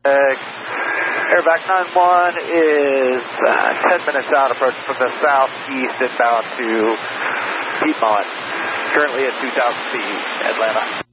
Airback 91 is 10 minutes out, approaching from the southeast inbound to Piedmont. Currently at 2,000 feet, Atlanta.